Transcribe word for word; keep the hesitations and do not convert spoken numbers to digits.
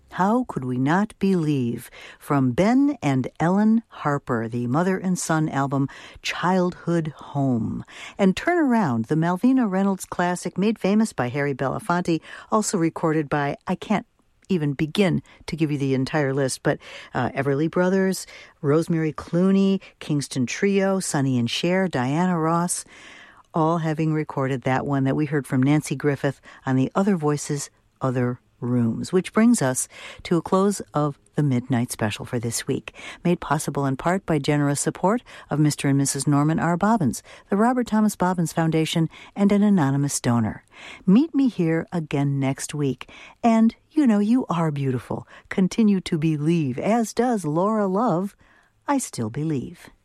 How Could We Not Believe? From Ben and Ellen Harper, the mother and son album Childhood Home. And Turn Around, the Malvina Reynolds classic made famous by Harry Belafonte, also recorded by, I can't even begin to give you the entire list, but uh, Everly Brothers, Rosemary Clooney, Kingston Trio, Sonny and Cher, Diana Ross, all having recorded that one that we heard from Nancy Griffith on the Other Voices, Other Rooms, which brings us to a close of the Midnight Special for this week, made possible in part by generous support of Mister and Missus Norman R. Bobbins, the Robert Thomas Bobbins Foundation, and an anonymous donor. Meet me here again next week. And, you know, you are beautiful. Continue to believe, as does Laura Love. I Still Believe.